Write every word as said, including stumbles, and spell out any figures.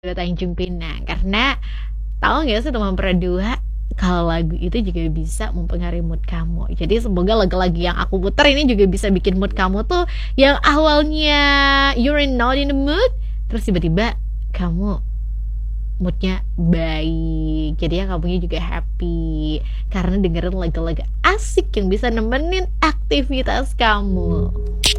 Tanjung Pinang karena tahu nggak sih teman berdua kalau lagu itu juga bisa mempengaruhi mood kamu. Jadi semoga lagu-lagu yang aku putar ini juga bisa bikin mood kamu tuh yang awalnya you're not in the mood, terus tiba-tiba kamu moodnya baik. Jadi ya kamunya juga happy karena dengerin lagu-lagu asik yang bisa nemenin aktivitas kamu.